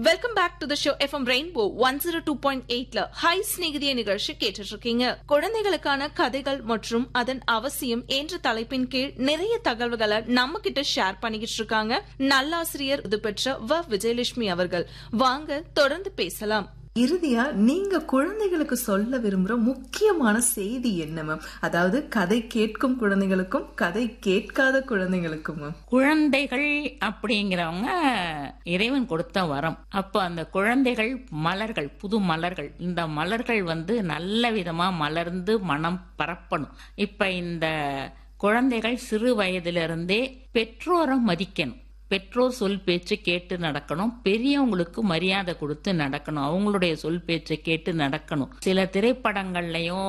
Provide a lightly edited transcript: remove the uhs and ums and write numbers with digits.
Welcome back to the show FM rainbow 102.8ல high ஸ்நேகிதிய நிகழ்ச்சி கேட்டுட்டு இருக்கீங்க. குழந்தைகளுக்கான கதைகள் மற்றும் அதன் அவசியம் என்ற தலைப்பின் கீழ் நிறைய தகவல்களை நம்ம கிட்ட ஷேர் பண்ணிக்கிட்டு இருக்காங்க நல்லாசிரியர் விருது பெற்ற விஜயலட்சுமி அவர்கள். வாங்க தொடர்ந்து பேசலாம். இறுதியா நீங்க குழந்தைகளுக்கு சொல்ல விரும்புற முக்கியமான செய்தி என்ன மேம்? அதாவது கதை கேட்கும் குழந்தைகளுக்கும் கதை கேட்காத குழந்தைகளுக்கும். குழந்தைகள் அப்படிங்கிறவங்க இறைவன் கொடுத்த வரம். அப்ப அந்த குழந்தைகள் மலர்கள், புது மலர்கள். இந்த மலர்கள் நல்ல விதமா மலர்ந்து மனம் பரப்பணும். இப்ப இந்த குழந்தைகள் சிறு வயதிலிருந்தே பெற்றோரை மதிக்கணும். பெற்றோர் சொல் பேச்சு கேட்டு நடக்கணும். பெரியவங்களுக்கு மரியாதை கொடுத்து நடக்கணும். அவங்களுடைய சொல் பேச்சை கேட்டு நடக்கணும். சில திரைப்படங்கள்லயும்